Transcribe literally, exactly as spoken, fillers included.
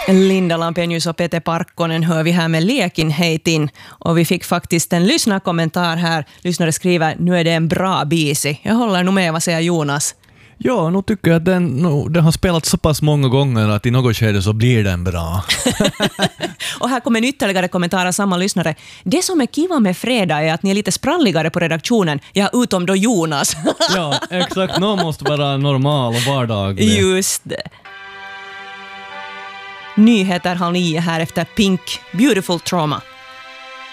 Linda Lampenius och Peter Parkkonen hör vi här med Lekinheitin. Och vi fick faktiskt en lyssnarkommentar här. Lyssnare skriver, nu är det en bra bisi. Jag håller nog med, vad säger Jonas? Ja, nu tycker jag att den, nu, den har spelat så pass många gånger att i något skede så blir den bra. Och här kommer en ytterligare kommentar av samma lyssnare. Det som är kiva med fredag är att ni är lite spralligare på redaktionen. Ja, utom då Jonas. Ja, exakt. Någon måste vara normal och vardaglig. Just det. Nyheter halv nio här efter Pink, Beautiful Trauma.